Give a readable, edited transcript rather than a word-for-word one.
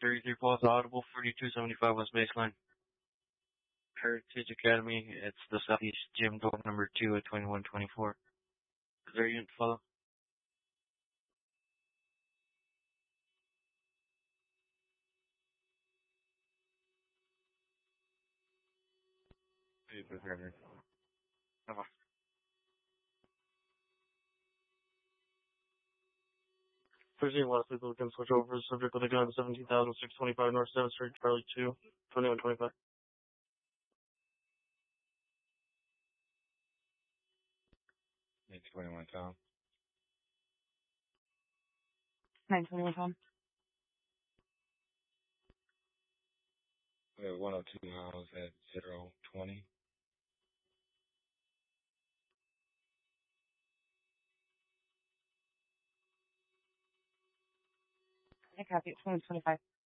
33 Falls Audible, 4275 West Baseline. Heritage Academy, it's the Southeast Gym, door number 2 at 2124. Is there a unit to follow? Thursday, West Lethal can switch over. Subject with a gun, 17,625 North 7th Street, Charlie 2, 2125. It's 21 Tom. 921 Tom. We have 102 miles at 020. I copy it, 2025.